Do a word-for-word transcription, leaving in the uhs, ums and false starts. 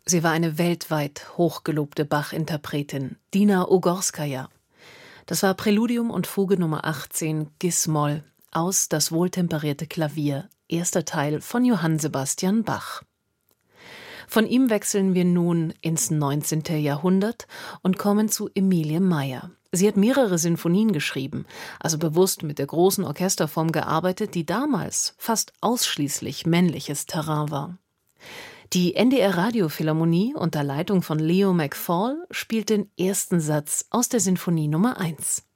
Sie war eine weltweit hochgelobte Bach-Interpretin, Dina Ugorskaja. Das war Präludium und Fuge Nummer achtzehn, Gis-Moll, aus Das wohltemperierte Klavier, erster Teil von Johann Sebastian Bach. Von ihm wechseln wir nun ins neunzehnte. Jahrhundert und kommen zu Emilie Meyer. Sie hat mehrere Sinfonien geschrieben, also bewusst mit der großen Orchesterform gearbeitet, die damals fast ausschließlich männliches Terrain war. Die N D R-Radiophilharmonie unter Leitung von Leo McFall spielt den ersten Satz aus der Sinfonie Nummer eins.